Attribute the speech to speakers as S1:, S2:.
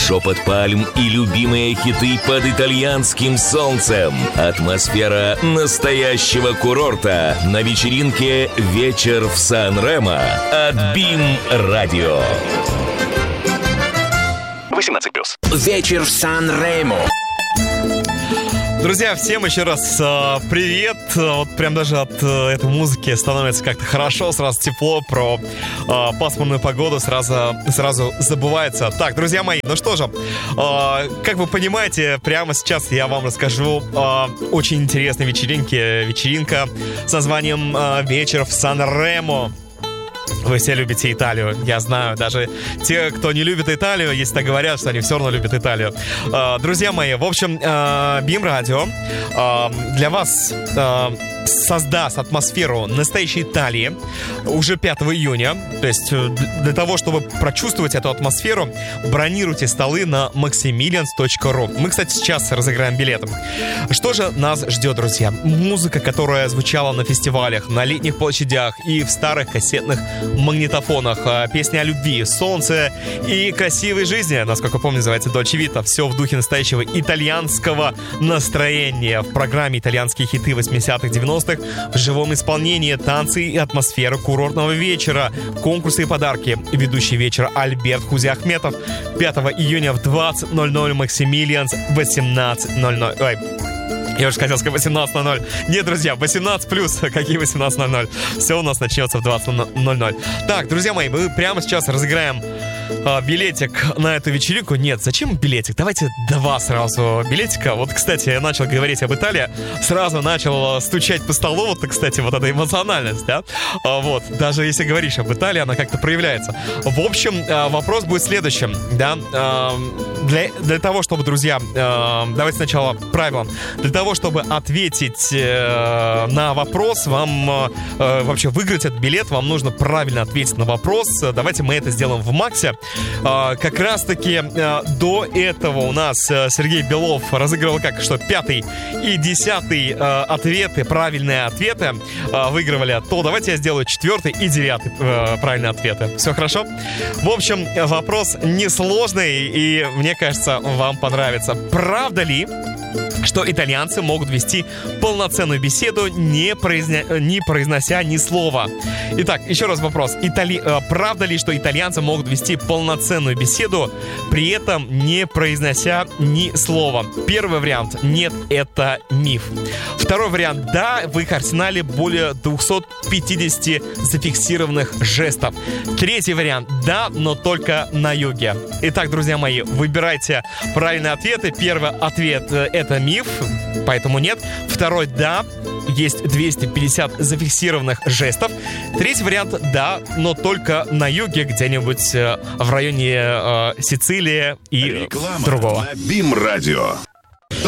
S1: шепот пальм и любимые хиты под итальянским солнцем. Атмосфера настоящего курорта на вечеринке «Вечер в Сан-Ремо» от BIM-радио.
S2: 18+.
S3: Вечер в Сан-Ремо.
S4: Друзья, всем еще раз привет. Вот прям даже от этой музыки становится как-то хорошо, сразу тепло, про пасмурную погоду сразу забывается. Так, друзья мои, ну что же, как вы понимаете, прямо сейчас я вам расскажу о очень интересной вечеринке. Вечеринка с названием «Вечер в Сан-Ремо». Вы все любите Италию, я знаю. Даже те, кто не любит Италию, если так говорят, что они все равно любят Италию. Друзья мои, в общем, BIM-радио для вас создаст атмосферу настоящей Италии уже 5 июня. То есть для того, чтобы прочувствовать эту атмосферу, бронируйте столы на maximilians.ru. Мы, кстати, сейчас разыграем билеты. Что же нас ждет, друзья? Музыка, которая звучала на фестивалях, на летних площадях и в старых кассетных магнитофонах. Песня о любви, солнце и красивой жизни, насколько помню, называется Dolce Vita. Все в духе настоящего итальянского настроения. В программе итальянские хиты 80-х, 90-х в живом исполнении, танцы и атмосфера курортного вечера, конкурсы и подарки. Ведущий вечера Альберт Хузиахметов. 5 июня в 20:00 Максимилианс, 18:00. Ой, я уже хотел сказать 18:00. Нет, друзья, 18+, какие 18:00? Все у нас начнется в 20:00. Так, друзья мои, мы прямо сейчас разыграем билетик на эту вечеринку. Нет, зачем билетик? Давайте 2 сразу билетика. Вот, кстати, я начал говорить об Италии, сразу начал стучать по столу. Вот, кстати, вот эта эмоциональность, да? Вот, даже если говоришь об Италии, она как-то проявляется. В общем, вопрос будет следующим, да? Для того, чтобы, друзья, давайте сначала правилам. Для того, чтобы ответить на вопрос, вам вообще выиграть этот билет, вам нужно правильно ответить на вопрос. Давайте мы это сделаем в Максе. Как раз-таки до этого у нас Сергей Белов разыгрывал как что 5-й и 10-й ответы, правильные ответы выигрывали. То давайте я сделаю 4-й и 9-й правильные ответы. Все хорошо? В общем, вопрос несложный и, мне кажется, вам понравится. Правда ли, что итальянцы могут вести полноценную беседу, не произнося ни слова? Итак, еще раз вопрос. Правда ли, что итальянцы могут вести полноценную беседу, при этом не произнося ни слова? Первый вариант — нет, это миф. Второй вариант — да, в их арсенале более 250 зафиксированных жестов. Третий вариант — да, но только на юге. Итак, друзья мои, выбирайте правильные ответы. Первый ответ — это миф, поэтому нет. Второй — да, есть 250 зафиксированных жестов. Третий вариант — да, но только на юге, где-нибудь в районе Сицилии и
S2: реклама
S4: другого.
S2: На BIM-радио.